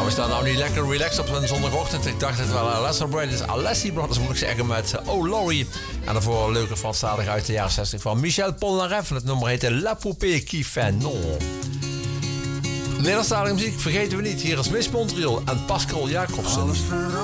We staan nou niet lekker relaxed op een zondagochtend. Ik dacht het wel Alessi Brothers moet ik zeggen met Oh Laurie. En daarvoor een leuke Franstalig uit de jaren 60 van Michel Polnareff. En het nummer heette La Poupée qui fait non. Nederlandstalige muziek vergeten we niet. Hier is Miss Montreal en Pascal Jacobsen.